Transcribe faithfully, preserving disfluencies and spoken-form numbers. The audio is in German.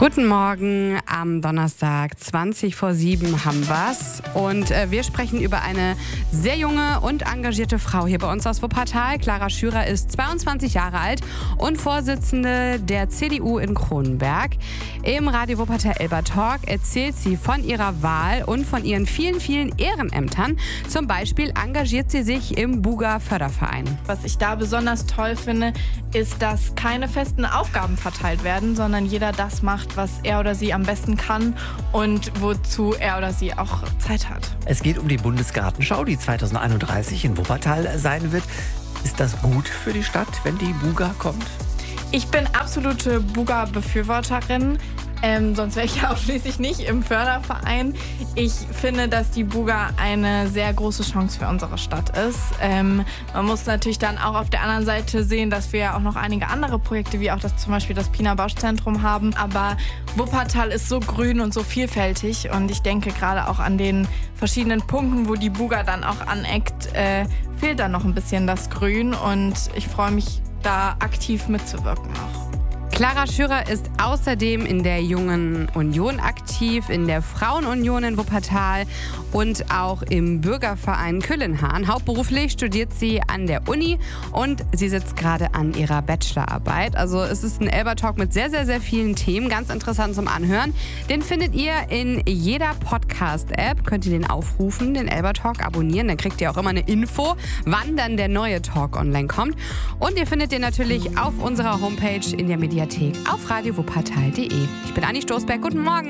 Guten Morgen, am Donnerstag, zwanzig vor sieben haben wir's. Und äh, wir sprechen über eine sehr junge und engagierte Frau hier bei uns aus Wuppertal. Clara Schürer ist zweiundzwanzig Jahre alt und Vorsitzende der C D U in Kronenberg. Im Radio Wuppertal Elber Talk erzählt sie von ihrer Wahl und von ihren vielen, vielen Ehrenämtern. Zum Beispiel engagiert sie sich im Buga Förderverein. Was ich da besonders toll finde, ist, dass keine festen Aufgaben verteilt werden, sondern jeder das macht, was er oder sie am besten kann und wozu er oder sie auch Zeit hat. Es geht um die Bundesgartenschau, die zweitausendeinunddreißig in Wuppertal sein wird. Ist das gut für die Stadt, wenn die Buga kommt? Ich bin absolute Buga-Befürworterin. Ähm, sonst wäre ich ja auch schließlich nicht im Förderverein. Ich finde, dass die Buga eine sehr große Chance für unsere Stadt ist. Ähm, man muss natürlich dann auch auf der anderen Seite sehen, dass wir ja auch noch einige andere Projekte, wie auch das, zum Beispiel das Pina Bausch-Zentrum haben. Aber Wuppertal ist so grün und so vielfältig. Und ich denke gerade auch an den verschiedenen Punkten, wo die Buga dann auch aneckt, äh, fehlt dann noch ein bisschen das Grün. Und ich freue mich, da aktiv mitzuwirken auch. Clara Schürer ist außerdem in der Jungen Union aktiv, in der Frauenunion in Wuppertal und auch im Bürgerverein Küllenhahn. Hauptberuflich studiert sie an der Uni und sie sitzt gerade an ihrer Bachelorarbeit. Also es ist ein Elber Talk mit sehr, sehr, sehr vielen Themen, ganz interessant zum Anhören. Den findet ihr in jeder Podcast-App, könnt ihr den aufrufen, den Elber Talk abonnieren, dann kriegt ihr auch immer eine Info, wann dann der neue Talk online kommt. Und ihr findet den natürlich auf unserer Homepage in der Mediathek auf radio wuppertal punkt de. Ich bin Anni Stoßberg, guten Morgen.